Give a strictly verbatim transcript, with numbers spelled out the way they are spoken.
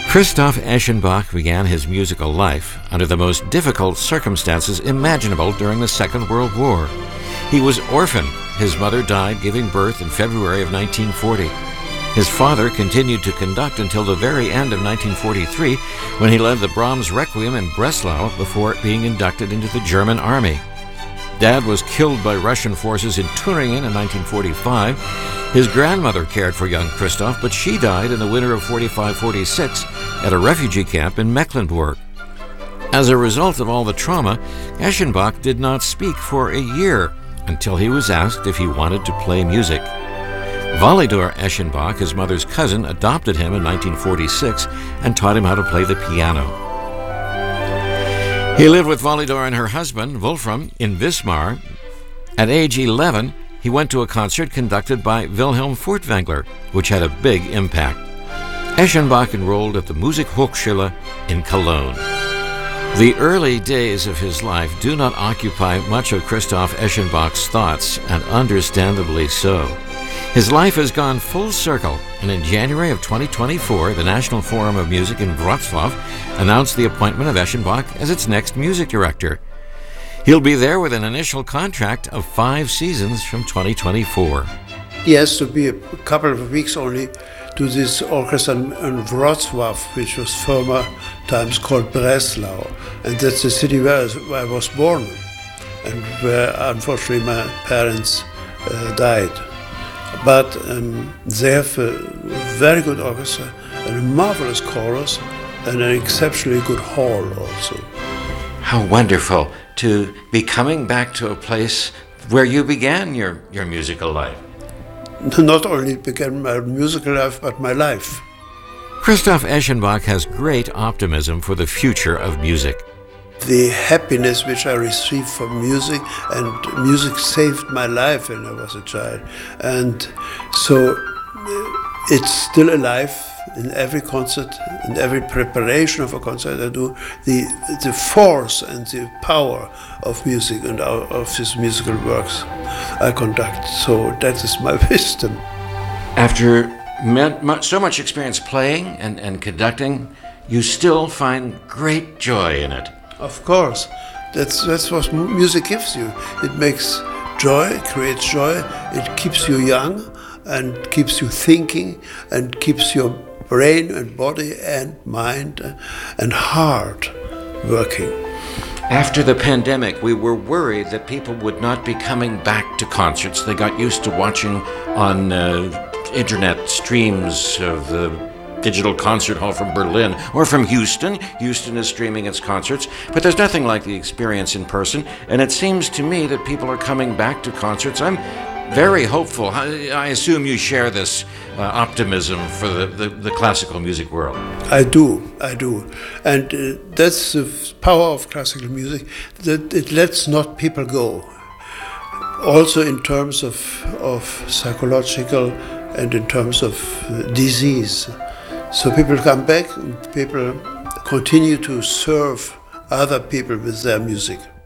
Christoph Eschenbach began his musical life under the most difficult circumstances imaginable during the Second World War. He was orphaned. His mother died giving birth in February of nineteen forty. His father continued to conduct until the very end of nineteen forty-three, when he led the Brahms Requiem in Breslau before being inducted into the German army. Dad was killed by Russian forces in Turingen in nineteen forty-five. His grandmother cared for young Christoph, but she died in the winter of forty-five forty-six at a refugee camp in Mecklenburg. As a result of all the trauma, Eschenbach did not speak for a year until he was asked if he wanted to play music. Walidor Eschenbach, his mother's cousin, adopted him in nineteen forty-six and taught him how to play the piano. He lived with Walidor and her husband, Wolfram, in Wismar. At age eleven, he went to a concert conducted by Wilhelm Furtwängler, which had a big impact. Eschenbach enrolled at the Musikhochschule in Cologne. The early days of his life do not occupy much of Christoph Eschenbach's thoughts, and understandably so. His life has gone full circle, and in January of twenty twenty-four, the National Forum of Music in Wrocław announced the appointment of Eschenbach as its next music director. He'll be there with an initial contract of five seasons from twenty twenty-four. He has to be a couple of weeks only to this orchestra in Wrocław, which was former times called Breslau. And that's the city where I was born, and where unfortunately my parents uh, died. But um, they have a very good orchestra and a marvelous chorus and an exceptionally good hall also. How wonderful to be coming back to a place where you began your, your musical life. Not only began my musical life, but my life. Christoph Eschenbach has great optimism for the future of music. The happiness which I received from music, and music saved my life when I was a child. And so it's still alive in every concert, in every preparation of a concert I do. The, the force and the power of music and of these musical works I conduct. So that is my wisdom. After so much experience playing and, and conducting, you still find great joy in it. Of course, that's that's what music gives you. It makes joy, creates joy. It keeps you young and keeps you thinking and keeps your brain and body and mind and heart working. After the pandemic, we were worried that people would not be coming back to concerts. They got used to watching on uh, internet streams of the Digital Concert Hall from Berlin or from Houston. Houston is streaming its concerts, but there's nothing like the experience in person, and it seems to me that people are coming back to concerts. I'm very hopeful. I assume you share this uh, optimism for the, the, the classical music world. I do, I do. And uh, that's the power of classical music, that it lets not people go. Also in terms of, of psychological and in terms of uh, disease. So people come back and people continue to serve other people with their music.